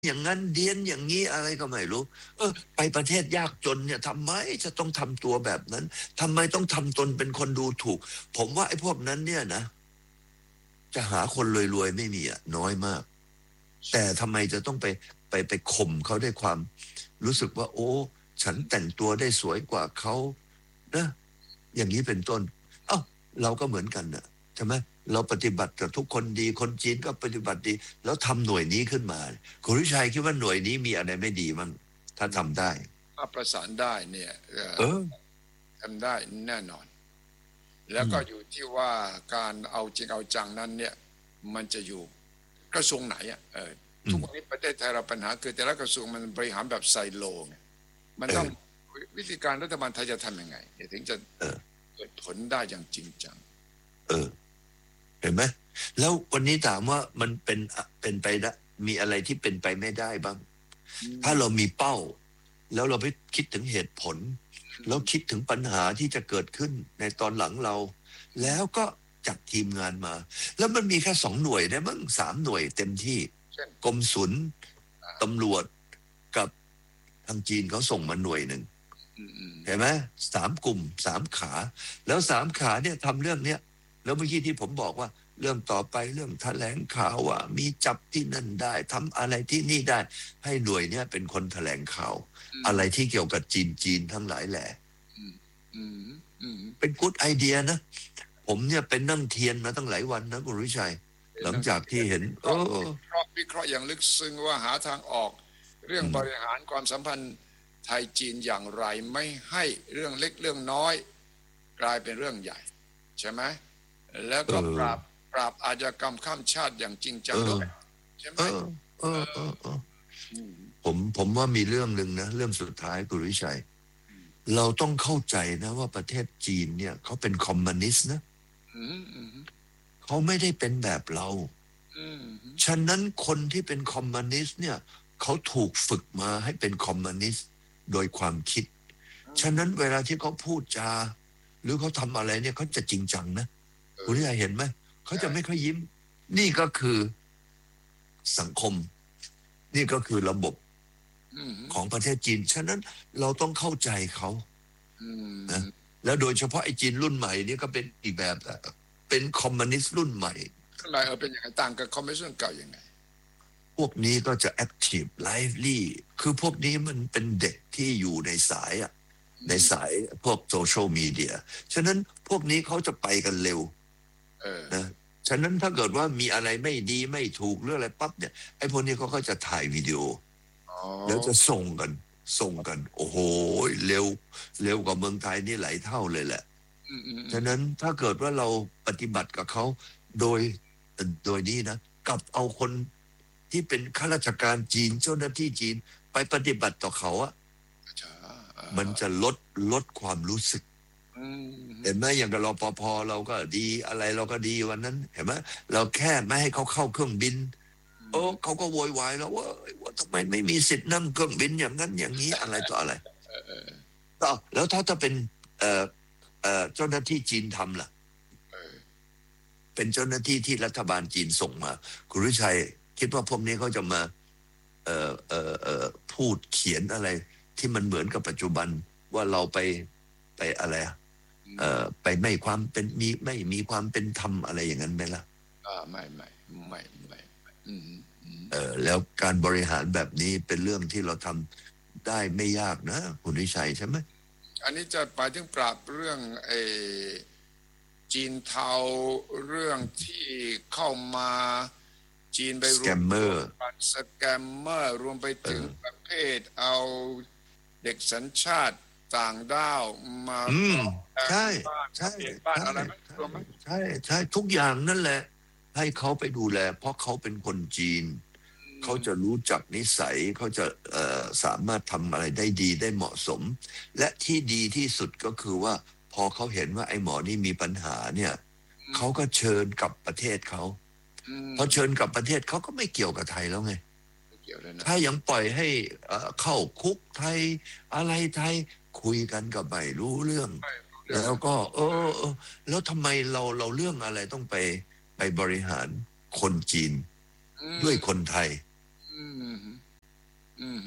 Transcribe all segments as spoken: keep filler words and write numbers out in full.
อย่างนั้นเดียนอย่างนี้อะไรก็ไม่รู้เออไปประเทศยากจนเนี่ยทำไมจะต้องทำตัวแบบนั้นทำไมต้องทำตนเป็นคนดูถูกผมว่าไอ้พวกนั้นเนี่ยนะจะหาคนรวยๆไม่มีอ่ะน้อยมากแต่ทำไมจะต้องไปไปไปข่มเขาด้วยความรู้สึกว่าโอ้ฉันแต่งตัวได้สวยกว่าเขานะอย่างนี้เป็นต้นเอ้าเราก็เหมือนกันน่ะใช่ไหมเราปฏิบัติกับทุกคนดีคนจีนก็ปฏิบัติดีแล้วทำหน่วยนี้ขึ้นมาคุณวิชัยคิดว่าหน่วยนี้มีอะไรไม่ดีมั้งถ้าทำได้ถ้าประสานได้เนี่ยเออทำได้แน่นอนแล้วก็อยู่ที่ว่าการเอาจริงเอาจังนั้นเนี่ยมันจะอยู่กระทรวงไหนอ่ะเออทุกวันนี้ประเทศไทยเราปัญหาคือแต่ละกระทรวงมันบริหารแบบไซโลไงมันต้องวิธีการรัฐบาลไทยจะทำยังไงถึงจะเกิดผลได้อย่างจริงจังเออเห็นไหมแล้ววันนี้ถามว่ามันเป็นเป็นไปได้มีอะไรที่เป็นไปไม่ได้บ้างถ้าเรามีเป้าแล้วเราไปคิดถึงเหตุผลแล้วคิดถึงปัญหาที่จะเกิดขึ้นในตอนหลังเรา แล้วก็จัดทีมงานมา แล้วมันมีแค่สองหน่วยได้มั้งสามหน่วยเต็มที่กรมศุลตำรวจกับทางจีนเขาส่งมาหน่วยหนึ่งเห็นไหมสามกลุ่มสามขา แล้วสามขาเนี่ยทำเรื่องเนี้ยแล้วเมื่อกี้ที่ผมบอกว่า เรื่องต่อไปเรื่องแถลงข่าวว่ามีจับที่นั่นได้ทำอะไรที่นี่ได้ ให้หน่วยเนี้ยเป็นคนแถลงข่าว อะไรที่เกี่ยวกับจีนจีนทั้งหลายแหละเป็นกู๊ดไอเดียนะผมเนี่ยเป็นนั่งเทียนมาตั้งหลายวันนะคุณวิชัย หลังจากที่เห็นเออวิเคราะห์อย่างลึกซึ้งว่าหาทางออก เรื่องบริหารความสัมพันธ์ไทยจีนอย่างไรไม่ให้เรื่องเล็กเรื่องน้อยกลายเป็นเรื่องใหญ่ใช่ไหมแล้วก็ปราบปราบอาชญากรรมข้ามชาติอย่างจริงจังด้วยใช่ไหมเออเออเออผมผมว่ามีเรื่องหนึ่งนะเรื่องสุดท้ายคุณวิชัย เราต้องเข้าใจนะว่าประเทศจีนเนี่ยเขาเป็นคอมมิวนิสต์นะเขาไม่ได้เป็นแบบเราฉะนั้นคนที่เป็นคอมมิวนิสต์เนี่ยเขาถูกฝึกมาให้เป็นคอมมิวนิสต์โดยความคิดฉะนั้นเวลาที่เขาพูดจาหรือเขาทำอะไรเนี่ยเขาจะจริงจังนะคุณที่เห็นไหมเขาจะไม่ค่อยยิ้ม นี่ก็คือสังคม นี่ก็คือระบบของประเทศจีนฉะนั้นเราต้องเข้าใจเขานะแล้วโดยเฉพาะไอ้จีนรุ่นใหม่นี่ก็เป็นอีกแบบเป็นคอมมิวนิสต์รุ่นใหม่รุ่นใหม่เออเป็นยังไงต่างกับคอมมิวนิสต์รุ่นเก่ายังไงพวกนี้ก็จะแอคทีฟไลฟ์ลี่คือพวกนี้มันเป็นเด็กที่อยู่ในสายอ่ะในสายพวกโซเชียลมีเดียฉะนั้นพวกนี้เขาจะไปกันเร็วนะฉะนั้นถ้าเกิดว่ามีอะไรไม่ดีไม่ถูกหรืออะไรปั๊บเนี่ยไอ้พวกนี้เขาก็จะถ่ายวิดีโอแล้วจะส่งกันส่งกันโอ้โหเร็วเร็วกว่าเมืองไทยนี่หลายเท่าเลยแหละฉะนั้นถ้าเกิดว่าเราปฏิบัติกับเขาโดยโดยนี้นะกับเอาคนที่เป็นข้าราชการจีนเจ้าหน้าที่จีนไปปฏิบัติต่อเขาอะมันจะลดลดความรู้สึกเห็นไหมอย่างกับรปภเราก็ดีอะไรเราก็ดีวันนั้นเห็นไหมเราแค่ไม่ให้เขาเข้าเครื่องบินโอ้เขาก็โวยวายแล้วว่าว่าทำไมไม่มีสิทธิ์นั่งเครื่องบินอย่างนั้นอย่างนี้อะไรต่ออะไรต่อแล้วถ้าจะเป็นเอ่อเอ่อเจ้าหน้าที่จีนทำล่ะเป็นเจ้าหน้าที่ที่รัฐบาลจีนส่งมาคุณวิชัยคิดว่าพวกนี้เขาจะมาเอ่อเอ่อเอ่อพูดเขียนอะไรที่มันเหมือนกับปัจจุบันว่าเราไปไปอะไรเอ่อไปไม่ความเป็นมีไม่มีความเป็นธรรมอะไรอย่างนั้นไหมล่ะอ่าไม่ไม่ไม่ไม่เออแล้วการบริหารแบบนี้เป็นเรื่องที่เราทำได้ไม่ยากนะคุณวิชัยใช่ไหมอันนี้จะไปถึงปราบเรื่องไอ้จีนเทาเรื่องที่เข้ามาจีนไปรวมกันสแกมเมอร์รวมไปถึงประเภทเอาเด็กสัญชาติต่างด้าวมาใช่ใช่บ้านอะไรไหมรวมไหมใช่ใช่ทุกอย่างนั่นแหละให้เขาไปดูแลเพราะเขาเป็นคนจีนเขาจะรู้จักนิสัยเขาจะสามารถทำอะไรได้ดีได้เหมาะสมและที่ดีที่สุดก็คือว่าพอเขาเห็นว่าไอ้หมอนี่มีปัญหาเนี่ยเขาก็เชิญกลับประเทศเขาพอเชิญกลับประเทศเขาก็ไม่เกี่ยวกับไทยแล้วไงถ้ายังปล่อยให้เข้าคุกไทยอะไรไทยคุยกันก็ไม่รู้เรื่องแล้วก็เออแล้วทำไมเราเราเรื่องอะไรต้องไปไปบริหารคนจีนด้วยคนไทย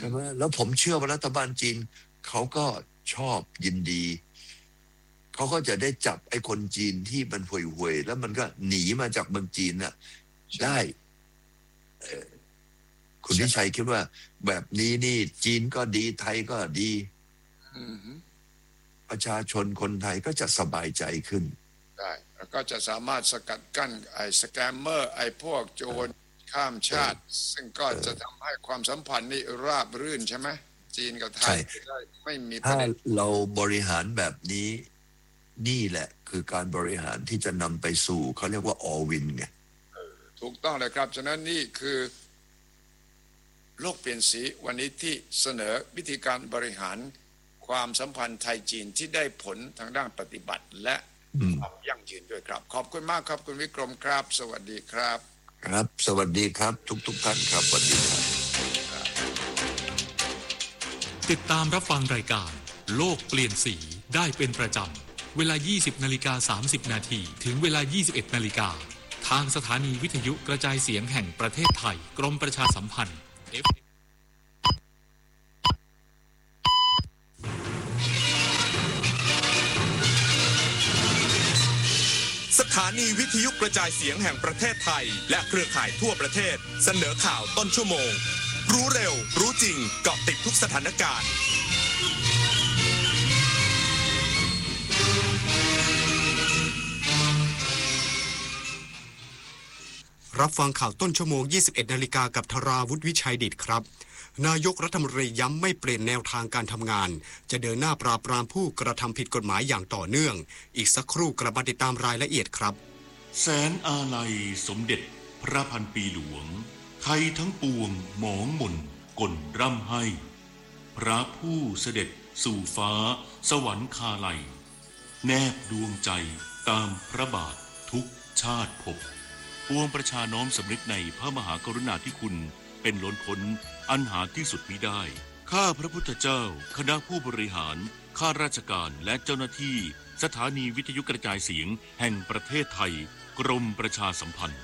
ช่ไหมแล้วผมเชื่อว่ารัฐบาลจีนเขาก็ชอบยินดีเขาก็จะได้จับไอ้คนจีนที่มันห่วยๆแล้วมันก็หนีมาจากเมืองจีนน่ะได้คุณวิชัยคิดว่าแบบนี้นี่จีนก็ดีไทยก็ดีประชาชนคนไทยก็จะสบายใจขึ้นได้แล้วก็จะสามารถสกัดกั้นไอ้สแกมเมอร์ไอ้พวกโจรข้ามชาติซึ่งก็จะทำให้ความสัมพันธ์นี่ราบรื่นใช่ไหมจีนกับไทยไม่มีถ้าเราบริหารแบบนี้นี่แหละคือการบริหารที่จะนำไปสู่เขาเรียกว่า all win ไงถูกต้องเลยครับฉะนั้นนี่คือโลกเปลี่ยนสีวันนี้ที่เสนอวิธีการบริหารความสัมพันธ์ไทยจีนที่ได้ผลทางด้านปฏิบัติและความยั่งยืนด้วยครับขอบคุณมากครับคุณวิกรมครับสวัสดีครับครับสวัสดีครับทุกๆท่านครับสวัสดีครับติดตามรับฟังรายการโลกเปลี่ยนสีได้เป็นประจำเวลา ยี่สิบนาฬิกาสามสิบนาทีถึงเวลา ยี่สิบเอ็ดนาฬิกาทางสถานีวิทยุกระจายเสียงแห่งประเทศไทยกรมประชาสัมพันธ์สถานีวิทยุกระจายเสียงแห่งประเทศไทยและเครือข่ายทั่วประเทศเสนอข่าวต้นชั่วโมงรู้เร็วรู้จริงเกาะติดทุกสถานการณ์รับฟังข่าวต้นชั่วโมง ยี่สิบเอ็ดนาฬิกากับธราวุฒิวิชัยดิษฐ์ครับนายกรัฐมนตรีย้ำไม่เปลี่ยนแนวทางการทำงานจะเดินหน้าปราบปรามผู้กระทำผิดกฎหมายอย่างต่อเนื่องอีกสักครู่กลับมาติดตามรายละเอียดครับแสนอาลัยสมเด็จพระพันปีหลวงไทยทั้งปวงหมองหม่นก่นร่ำให้พระผู้เสด็จสู่ฟ้าสวรรคาลัยแนบดวงใจตามพระบาททุกชาติภพปวงประชาน้อมสำนึกในพระมหากรุณาธิคุณเป็นล้นพ้นอันหาที่สุดมิได้ข้าพระพุทธเจ้าคณะผู้บริหารข้าราชการและเจ้าหน้าที่สถานีวิทยุกระจายเสียงแห่งประเทศไทยกรมประชาสัมพันธ์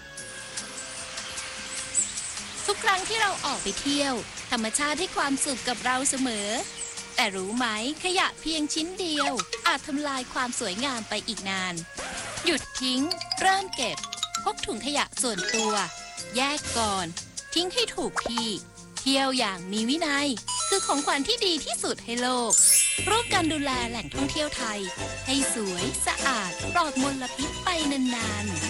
ทุกครั้งที่เราออกไปเที่ยวธรรมชาติให้ความสุขกับเราเสมอแต่รู้ไหมขยะเพียงชิ้นเดียวอาจทำลายความสวยงามไปอีกนานหยุดทิ้งเริ่มเก็บพกถุงขยะส่วนตัวแยกก่อนทิ้งให้ถูกที่เที่ยวอย่างมีวินัยคือของขวัญที่ดีที่สุดให้โลกร่วมกันดูแลแหล่งท่องเที่ยวไทยให้สวยสะอาดปลอดมลพิษไปนานๆ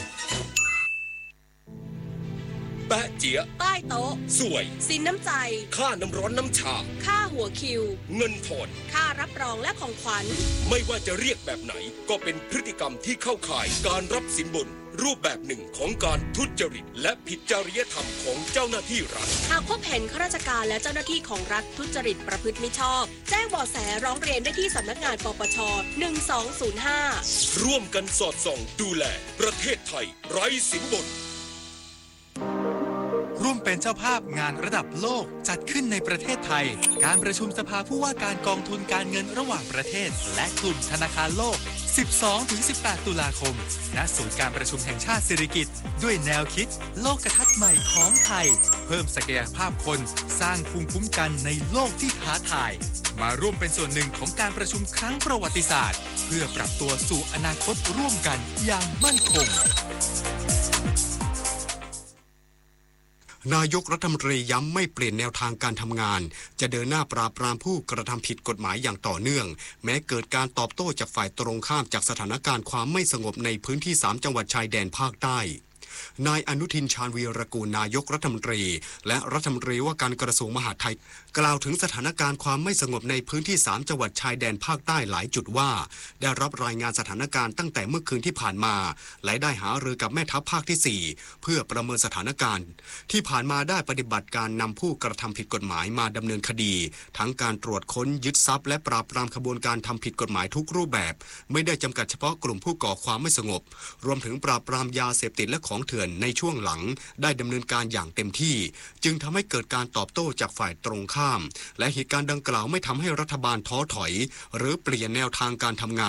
แปะเจี๊ยใต้โต๊ะสวยสินน้ำใจค่าน้ำร้อนน้ำชาค่าหัวคิวเงินถอนค่ารับรองและของขวัญไม่ว่าจะเรียกแบบไหนก็เป็นพฤติกรรมที่เข้าข่ายการรับสินบนรูปแบบหนึ่งของการทุจริตและผิดจริยธรรมของเจ้าหน้าที่รัฐหากพบเห็นข้าราชการและเจ้าหน้าที่ของรัฐทุจริตประพฤติมิชอบแจ้งเบาะแสร้องเรียนได้ที่สำนักงานปปชหนึ่งสองศูนย์ห้าร่วมกันสอดส่องดูแลประเทศไทยไร้สินบนร่วมเป็นเจ้าภาพงานระดับโลกจัดขึ้นในประเทศไทยการประชุมสภาผู้ว่าการกองทุนการเงินระหว่างประเทศและกลุ่มธนาคารโลก สิบสองถึงสิบแปด ตุลาคมณศูนย์การประชุมแห่งชาติสิริกิติ์ด้วยแนวคิดโลกทัศน์ใหม่ของไทยเพิ่มศักยภาพคนสร้างภูมิคุ้มกันในโลกที่ท้าทายมาร่วมเป็นส่วนหนึ่งของการประชุมครั้งประวัติศาสตร์เพื่อปรับตัวสู่อนาคตร่วมกันอย่างมั่นคงนายกรัฐมนตรีย้ำไม่เปลี่ยนแนวทางการทำงานจะเดินหน้าปราบปรามผู้กระทำผิดกฎหมายอย่างต่อเนื่องแม้เกิดการตอบโต้จากฝ่ายตรงข้ามจากสถานการณ์ความไม่สงบในพื้นที่สามจังหวัดชายแดนภาคใต้นายอนุทินชาญวีรกูลนายกรัฐมนตรีและรัฐมนตรีว่าการกระทรวงมหาดไทยกล่าวถึงสถานการณ์ความไม่สงบในพื้นที่สามจังหวัดชายแดนภาคใต้หลายจุดว่าได้รับรายงานสถานการณ์ตั้งแต่เมื่อคืนที่ผ่านมาและได้หารือกับแม่ทัพภาคที่สี่เพื่อประเมินสถานการณ์ที่ผ่านมาได้ปฏิบัติการนำผู้กระทำผิดกฎหมายมาดำเนินคดีทั้งการตรวจค้นยึดทรัพย์และปราบปรามขบวนการทำผิดกฎหมายทุกรูปแบบไม่ได้จำกัดเฉพาะกลุ่มผู้ก่อความไม่สงบรวมถึงปราบปรามยาเสพติดและของเถื่อนในช่วงหลังได้ดำเนินการอย่างเต็มที่จึงทำให้เกิดการตอบโต้จากฝ่ายตรงข้ามและเหตุการณ์ดังกล่าวไม่ทำให้รัฐบาลท้อถอยหรือเปลี่ยนแนวทางการทำงาน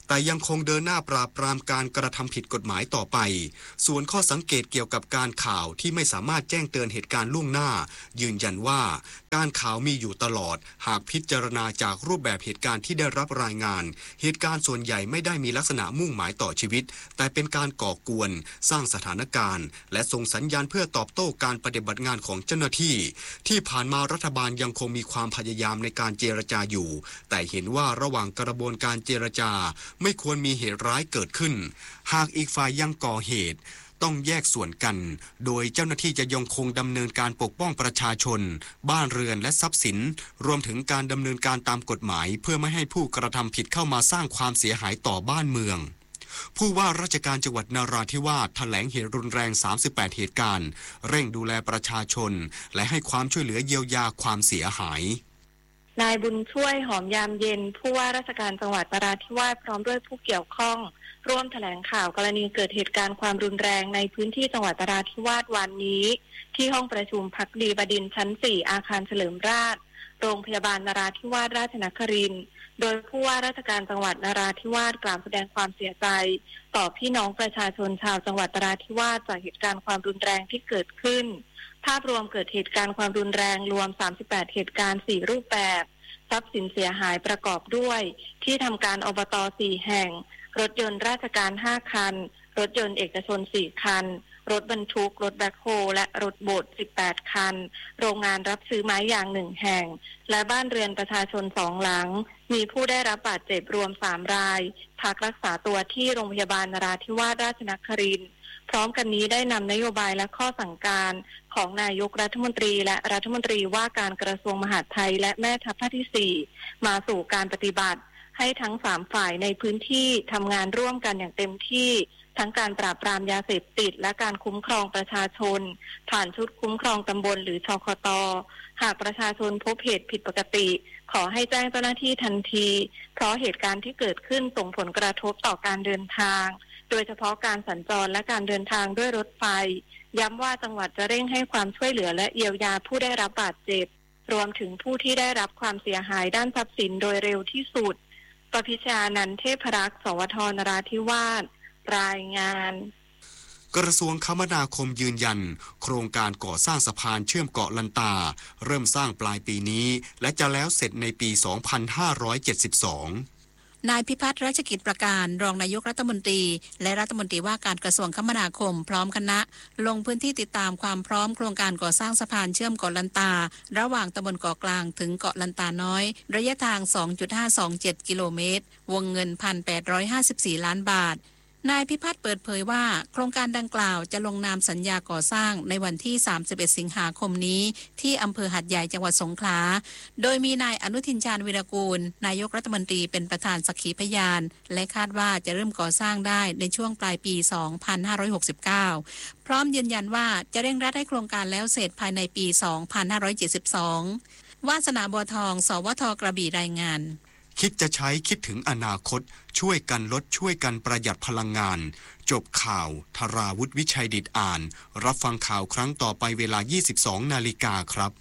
แต่ยังคงเดินหน้าปราบปรามการกระทำผิดกฎหมายต่อไปส่วนข้อสังเกตเกี่ยวกับการข่าวที่ไม่สามารถแจ้งเตือนเหตุการณ์ล่วงหน้ายืนยันว่าการข่าวมีอยู่ตลอดหากพิจารณาจากรูปแบบเหตุการณ์ที่ได้รับรายงานเหตุการณ์ส่วนใหญ่ไม่ได้มีลักษณะมุ่งหมายต่อชีวิตแต่เป็นการก่อกวนสร้างสถานการณ์และส่งสัญญาณเพื่อตอบโต้การปฏิบัติงานของเจ้าหน้าที่ที่ผ่านมารัฐบาลยังคงมีความพยายามในการเจรจาอยู่แต่เห็นว่าระหว่างกระบวนการเจรจาไม่ควรมีเหตุร้ายเกิดขึ้นหากอีกฝ่ายยังก่อเหตุต้องแยกส่วนกันโดยเจ้าหน้าที่จะยังคงดำเนินการปกป้องประชาชนบ้านเรือนและทรัพย์สินรวมถึงการดำเนินการตามกฎหมายเพื่อไม่ให้ผู้กระทำผิดเข้ามาสร้างความเสียหายต่อบ้านเมืองผู้ว่าราชการจังหวัดนราธิวาสแถลงเหตุรุนแรงสามสิบแปดเหตุการณ์เร่งดูแลประชาชนและให้ความช่วยเหลือเยียวยาความเสียหายนายบุญช่วยหอมยามเย็นผู้ว่าราชการจังหวัดนราธิวาสพร้อมด้วยผู้เกี่ยวข้องร่วมแถลงข่าวกรณีเกิดเหตุการณ์ความรุนแรงในพื้นที่จังหวัดนราธิวาสวันนี้ที่ห้องประชุมภักดีบดินทร์ชั้นสี่อาคารเฉลิมราชโรงพยาบาลนราธิวาสราชนครินทร์โดยผู้ว่าราชการจังหวัดนราธิวาสกล่าวแสดงความเสียใจต่อพี่น้องประชาชนชาวจังหวัดนราธิวาสจากเหตุการณ์ความรุนแรงที่เกิดขึ้นภาพรวมเกิดเหตุการณ์ความรุนแรงรวมสามสิบแปดเหตุการณ์สี่รูปแบบทรัพย์สินเสียหายประกอบด้วยที่ทำการอบต.สี่แห่งรถยนต์ราชการห้าคันรถยนต์เอกชนสี่คันรถบรรทุกรถแบ็คโฮและรถบดสิบแปดคันโรงงานรับซื้อไม้ยางหนึ่งแห่งและบ้านเรือนประชาชนสองหลังมีผู้ได้รับบาดเจ็บรวมสามรายพักรักษาตัวที่โรงพยาบาลนราธิวาสราชนครินทร์พร้อมกันนี้ได้นำนโยบายและข้อสั่งการของนายกรัฐมนตรีและรัฐมนตรีว่าการกระทรวงมหาดไทยและแม่ทัพภาคที่สี่มาสู่การปฏิบัติให้ทั้งสามฝ่ายในพื้นที่ทำงานร่วมกันอย่างเต็มที่ทั้งการปราบปรามยาเสพติดและการคุ้มครองประชาชนผ่านชุดคุ้มครองตำบลหรือชคต.หากประชาชนพบเหตุผิดปกติขอให้แจ้งเจ้าหน้าที่ทันทีเพราะเหตุการณ์ที่เกิดขึ้นส่งผลกระทบต่อการเดินทางโดยเฉพาะการสัญจรและการเดินทางด้วยรถไฟย้ำว่าจังหวัดจะเร่งให้ความช่วยเหลือและเยียวยาผู้ได้รับบาดเจ็บรวมถึงผู้ที่ได้รับความเสียหายด้านทรัพย์สินโดยเร็วที่สุดประพิชานันท์เทพรักษ์สวทนราธิวาสรายงานกระทรวงคมนาคมยืนยันโครงการก่อสร้างสะพานเชื่อมเกาะลันตาเริ่มสร้างปลายปีนี้และจะแล้วเสร็จในปี สองพันห้าร้อยเจ็ดสิบสองนายพิพัฒน์รัชกิจประการรองนายกรัฐมนตรีและรัฐมนตรีว่าการกระทรวงคมนาคมพร้อมคณะลงพื้นที่ติดตามความพร้อมโครงการก่อสร้างสะพานเชื่อมเกาะลันตาระหว่างตำบลเกาะกลางถึงเกาะลันตาน้อยระยะทาง สองจุดห้าสองเจ็ด กิโลเมตรวงเงิน หนึ่งพันแปดร้อยห้าสิบสี่ ล้านบาทนายพิพัฒน์เปิดเผยว่าโครงการดังกล่าวจะลงนามสัญญาก่อสร้างในวันที่สามสิบเอ็ดสิงหาคมนี้ที่อำเภอหัดใหญ่จังหวัดสงขลาโดยมีนายอนุทินชาญวีรกูลนายกรัฐมนตรีเป็นประธานสักขีพยานและคาดว่าจะเริ่มก่อสร้างได้ในช่วงปลายปี สองพันห้าร้อยหกสิบเก้า พร้อมยืนยันว่าจะเร่งรัดให้โครงการแล้วเสร็จภายในปี สองพันห้าร้อยเจ็ดสิบสอง วาสนาบัวทองสวทกระบี่รายงานคิดจะใช้คิดถึงอนาคตช่วยกันลดช่วยกันประหยัดพลังงานจบข่าวธราวุฒิวิชัยดิษฐ์อ่านรับฟังข่าวครั้งต่อไปเวลา ยี่สิบสอง นาฬิกาครับ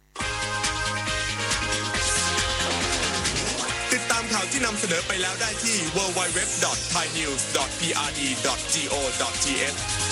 ติดตามข่าวที่นำเสนอไปแล้วได้ที่ ดับเบิลยู ดับเบิลยู ดับเบิลยู ดอท ไทยนิวส์ ดอท พี อาร์ ดี ดอท จี โอ ดอท ที เอช